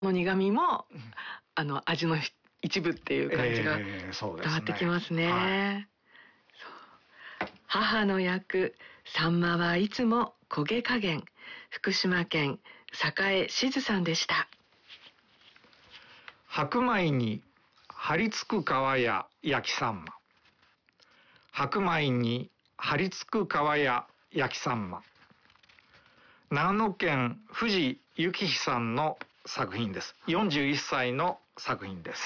の苦味も、味の一部っていう感じが伝わってきますね。母の焼くサンマはいつも焦げ加減。福島県栄しずさんでした。 白米に張り付く皮や焼きサンマ。白米に張り付く皮や焼きサンマ。長野県藤幸久さんの作品です。41歳の作品です。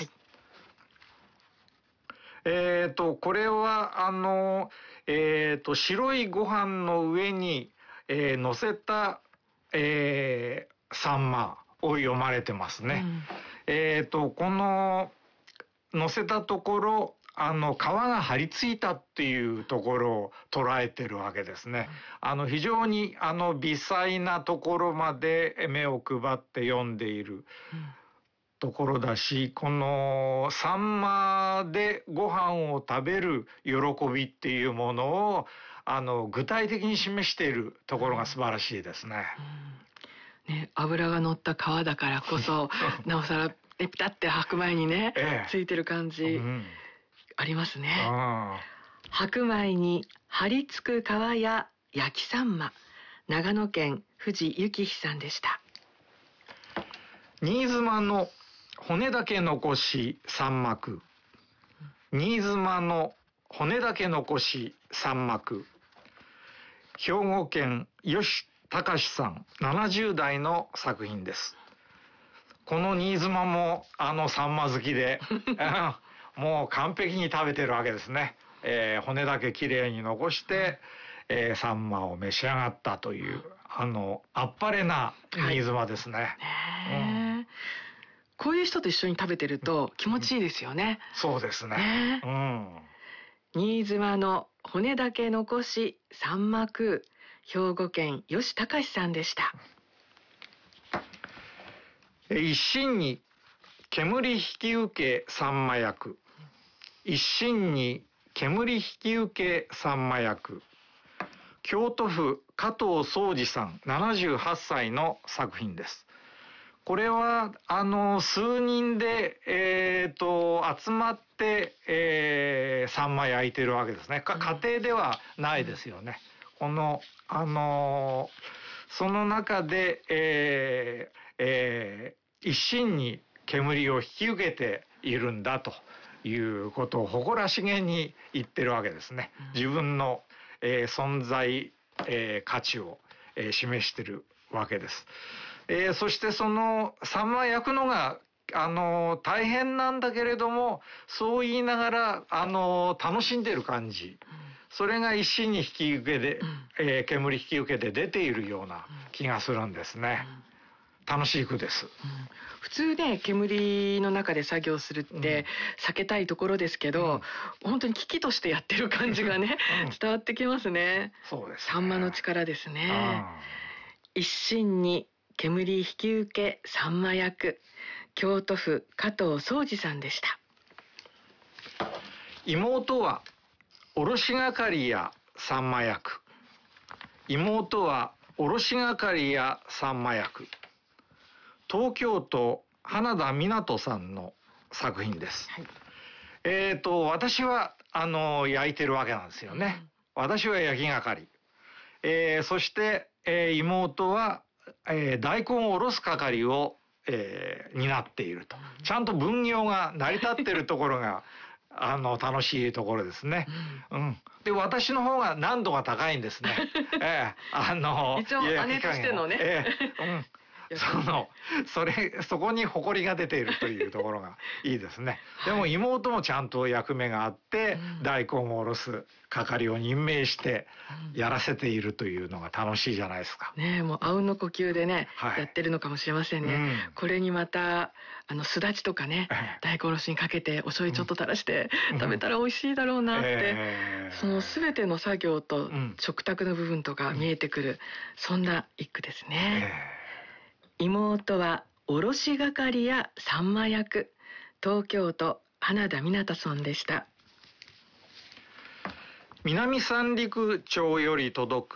これは白いご飯の上に、乗せた、サンマを読まれてますね。この乗せたところ、皮が張り付いたっていうところを捉えてるわけですね。非常に微細なところまで目を配って読んでいるところだし、このサンマでご飯を食べる喜びっていうものを具体的に示しているところが素晴らしいですね。 ね、脂が乗った皮だからこそなおさらピタって白米にね、ついてる感じ、ありますね。白米に張り付く皮や焼きサンマ。長野県藤幸久さんでした。 新妻の骨だけ残し三幕。新妻の骨だけ残し三幕。兵庫県吉隆さん70代の作品です。この新妻もサンマ好きでもう完璧に食べてるわけですね。骨だけきれいに残して、サンマを召し上がったというあっぱれな新妻ですね。 こういう人と一緒に食べてると気持ちいいですよね。 そうですね。 新妻の骨だけ残し三幕。兵庫県吉隆さんでした。 一心に煙引き受けサンマ役。一心に煙引き受けサンマ役。京都府加藤宗司さん78歳の作品です。これは数人で集まって、サンマ焼いてるわけですね。家庭ではないですよね。このその中で、一心に煙を引き受けているんだということを誇らしげに言ってるわけですね。自分の、存在、価値を、示してるわけです。そしてそのサンマ焼くのが大変なんだけれども、そう言いながら楽しんでる感じ、それが一心に引き受けで、煙引き受けて出ているような気がするんですね。楽しい句です。 普通ね、煙の中で作業するって避けたいところですけど、本当に危機としてやってる感じがね、伝わってきますね。 そうですね。 サンマの力ですね。一心に煙引き受けサンマ役。京都府加藤宗司さんでした。 妹は卸係やサンマ役。妹は卸係やサンマ役。東京都花田湊さんの作品です。私は焼いてるわけなんですよね。私は焼き係。そして、妹は、大根をおろす係を、担っていると。ちゃんと分業が成り立ってるところが楽しいところですね。で、私の方が難度が高いんですね。 一応姉としてのね。 そこに誇りが出ているというところがいいですね。でも妹もちゃんと役目があって、大根をおろす係を任命してやらせているというのが楽しいじゃないですか。 ねえ、もうあうんの呼吸でね、やってるのかもしれませんね。これにまたすだちとかね、大根おろしにかけてお醤油ちょっと垂らして食べたら美味しいだろうなって、その全ての作業と食卓の部分とか見えてくる、そんな一句ですね。妹は卸係やサンマ役。東京都花田湊さんでした。 南三陸町より届く